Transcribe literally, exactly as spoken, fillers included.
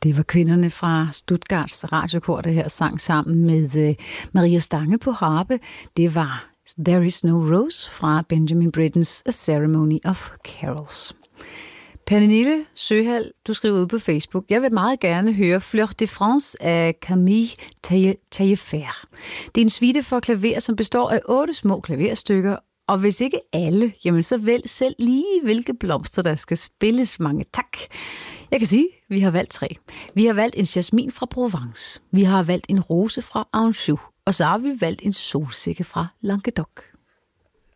Det var kvinderne fra Stuttgarts radiokor, der her sang sammen med uh, Maria Stange på harpe. Det var There Is No Rose fra Benjamin Brittens A Ceremony of Carols. Pernille Søhal, du skriver ud på Facebook: Jeg vil meget gerne høre Fleur de France af Camille Taillefer. Det er en suite for klaver, som består af otte små klaverstykker, og hvis ikke alle, jamen så vælg selv lige, hvilke blomster der skal spilles. Mange tak. Jeg kan sige, at vi har valgt tre. Vi har valgt en jasmin fra Provence. Vi har valgt en rose fra Anjou. Og så har vi valgt en solsikke fra Languedoc.